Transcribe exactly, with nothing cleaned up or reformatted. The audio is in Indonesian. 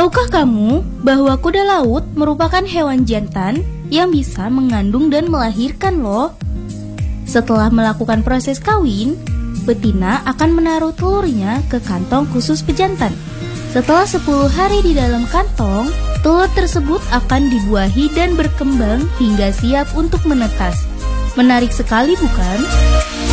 Tahukah kamu bahwa kuda laut merupakan hewan jantan yang bisa mengandung dan melahirkan loh? Setelah melakukan proses kawin, betina akan menaruh telurnya ke kantong khusus pejantan. Setelah sepuluh hari di dalam kantong, telur tersebut akan dibuahi dan berkembang hingga siap untuk menetas. Menarik sekali bukan?